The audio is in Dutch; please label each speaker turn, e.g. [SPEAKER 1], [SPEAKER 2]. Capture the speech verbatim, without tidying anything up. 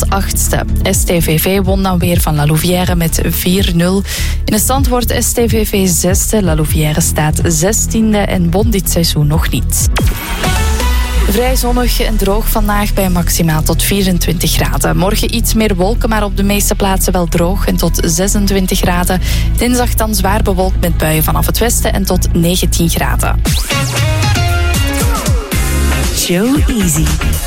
[SPEAKER 1] achtste. S T V V won dan weer van La Louvière met vier nul. In de stand wordt S T V V zesde, La Louvière staat zestiende en won dit seizoen nog niet. Vrij zonnig en droog vandaag bij maximaal tot vierentwintig graden. Morgen iets meer wolken, maar op de meeste plaatsen wel droog en tot zesentwintig graden. Dinsdag dan zwaar bewolkt met buien vanaf het westen en tot negentien graden.
[SPEAKER 2] Show Easy.